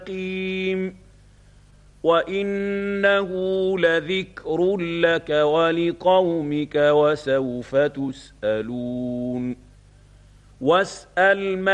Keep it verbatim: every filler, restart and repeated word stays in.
مستقيم وإنه لذكر لك ولقومك وسوف تسألون واسأل